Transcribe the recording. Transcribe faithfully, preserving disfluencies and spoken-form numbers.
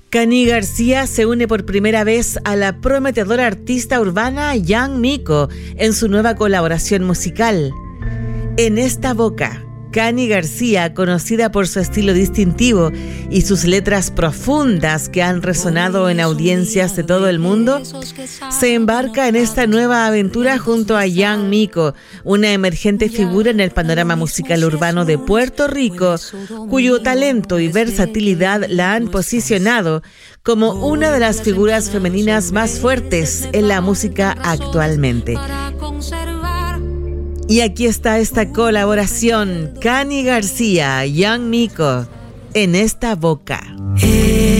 Cani García se une por primera vez a la prometedora artista urbana Young Miko en su nueva colaboración musical. En esta boca, Cani García, conocida por su estilo distintivo y sus letras profundas que han resonado en audiencias de todo el mundo, se embarca en esta nueva aventura junto a Young Miko, una emergente figura en el panorama musical urbano de Puerto Rico, cuyo talento y versatilidad la han posicionado como una de las figuras femeninas más fuertes en la música actualmente. Y aquí está esta colaboración, Cani García, Young Miko, en esta boca.